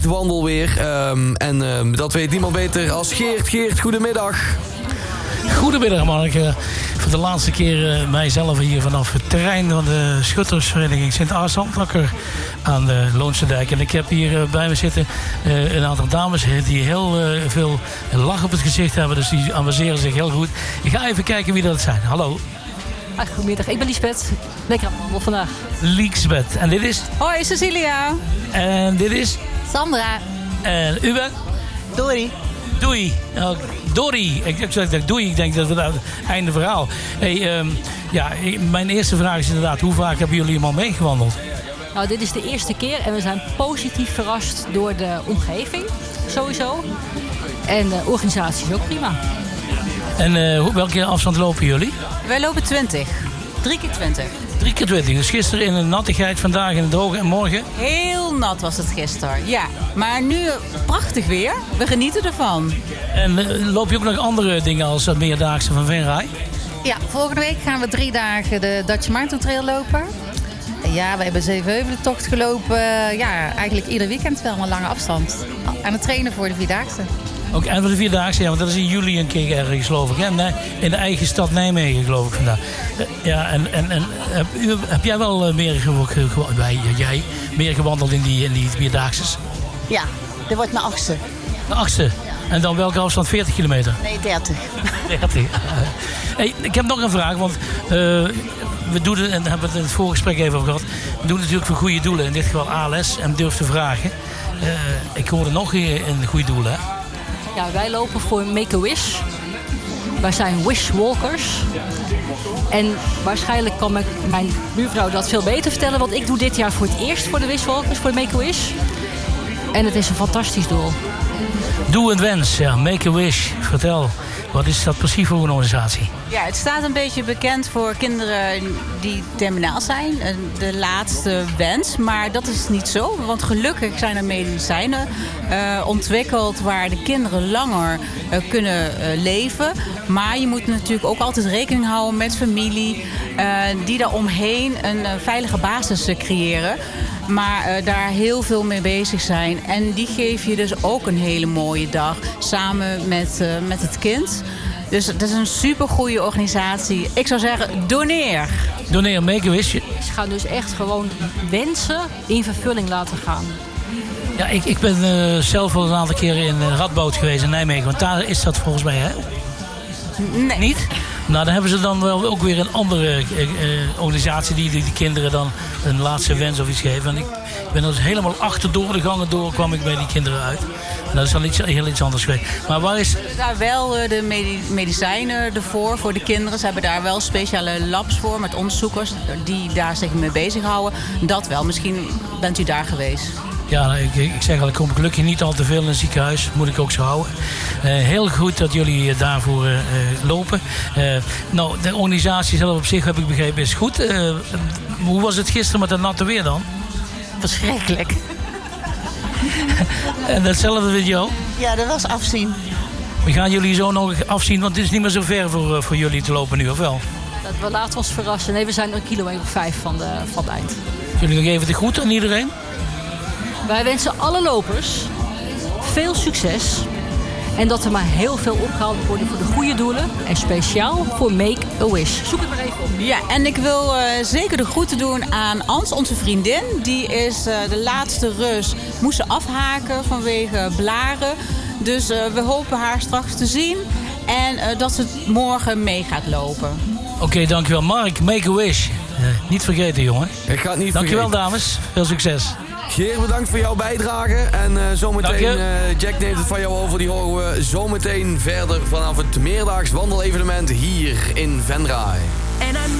wandelweer. Dat weet niemand beter als Geert. Geert, goedemiddag. Goedemiddag, Mark. Voor de laatste keer mijzelf hier vanaf het terrein van de schuttersvereniging Sint-Aartsantakker aan de Loonse Dijk. En ik heb hier bij me zitten een aantal dames die heel veel lach op het gezicht hebben. Dus die amuseren zich heel goed. Ik ga even kijken wie dat zijn. Hallo. Goedemiddag, ik ben Liesbeth. Lekker aan de wandel vandaag. Liesbeth. En dit is? Hoi, Cecilia. En dit is? Sandra. En u bent? Dori. Doei. Dori. Ik zeg doei. Ik denk dat we het einde verhaal. Hey, mijn eerste vraag is inderdaad, hoe vaak hebben jullie hem al meegewandeld? Nou, dit is de eerste keer en we zijn positief verrast door de omgeving, sowieso. En de organisatie is ook prima. En welke afstand lopen jullie? Wij lopen 20. 3 keer 20. 3 keer 20. Dus gisteren in de nattigheid, vandaag in het droge en morgen? Heel nat was het gisteren, ja. Maar nu prachtig weer. We genieten ervan. En loop je ook nog andere dingen als het meerdaagse van Venray? Ja, volgende week gaan we 3 dagen de Dutch Marathon Trail lopen. Ja, we hebben Zevenheuvelentocht gelopen. Ja, eigenlijk ieder weekend wel een lange afstand. Aan het trainen voor de Vierdaagse. Ook en voor de Vierdaagse, ja, want dat is in juli een keer ergens, geloof ik. Hè? In de eigen stad Nijmegen, geloof ik vandaag. Heb jij wel meer gewandeld in die Vierdaagses? Ja, dat wordt mijn 8e. De 8e? En dan welke afstand? 40 kilometer? Nee, 30. 30. Hey, ik heb nog een vraag, want we doen het, en daar hebben we het in het voorgesprek even over gehad. We doen het natuurlijk voor goede doelen, in dit geval ALS, en durf te vragen. Ik hoorde nog een goede doel, hè? Ja, wij lopen voor Make-A-Wish. Wij zijn wishwalkers. En waarschijnlijk kan mijn buurvrouw dat veel beter vertellen. Want ik doe dit jaar voor het eerst voor de wishwalkers, voor Make-A-Wish. En het is een fantastisch doel. Doe een wens, ja. Make-A-Wish. Vertel, wat is dat precies voor een organisatie? Ja, het staat een beetje bekend voor kinderen die terminaal zijn. De laatste wens. Maar dat is niet zo. Want gelukkig zijn er medicijnen ontwikkeld waar de kinderen langer kunnen leven. Maar je moet natuurlijk ook altijd rekening houden met familie die daar omheen een veilige basis creëren. Maar daar heel veel mee bezig zijn. En die geef je dus ook een hele mooie dag samen met het kind. Dus het is een supergoeie organisatie. Ik zou zeggen, doneer. Doneer, Make-A-Wish. Ze gaan dus echt gewoon wensen in vervulling laten gaan. Ja, ik ben zelf al een aantal keren in Radboud geweest in Nijmegen. Want daar is dat volgens mij, hè? Nee. Niet? Nou, dan hebben ze dan wel ook weer een andere organisatie die kinderen dan een laatste wens of iets geven. En ik ben dus helemaal achterdoor de gangen door kwam ik bij die kinderen uit. En dat is dan heel iets anders geweest. Maar waar is... Ze hebben daar wel de medicijnen ervoor, voor de kinderen. Ze hebben daar wel speciale labs voor met onderzoekers die daar zich mee bezighouden. Dat wel. Misschien bent u daar geweest. Ja, ik zeg al, ik kom gelukkig niet al te veel in het ziekenhuis. Moet ik ook zo houden. Heel goed dat jullie daarvoor lopen. Nou, de organisatie zelf op zich, heb ik begrepen, is goed. Hoe was het gisteren met het natte weer dan? Verschrikkelijk. En datzelfde met jou? Ja, dat was afzien. We gaan jullie zo nog afzien, want het is niet meer zo ver voor jullie te lopen nu, of wel? We laten ons verrassen. Nee, we zijn een kilometer of 5 van het eind. Jullie nog even de groet aan iedereen? Wij wensen alle lopers veel succes. En dat er maar heel veel opgehaald wordt voor de goede doelen. En speciaal voor Make-A-Wish. Zoek het maar even op. Ja, en ik wil zeker de groeten doen aan Ans, onze vriendin. Die is de laatste rus moest ze afhaken vanwege blaren. Dus we hopen haar straks te zien. En dat ze morgen mee gaat lopen. Oké, dankjewel. Mark, Make-A-Wish. Niet vergeten, jongen. Ik ga het niet dankjewel, vergeten. Dames. Veel succes. Geer, bedankt voor jouw bijdrage. En zometeen, Jack neemt het van jou over. Die horen we zometeen verder vanaf het meerdaags wandelevenement hier in Venray.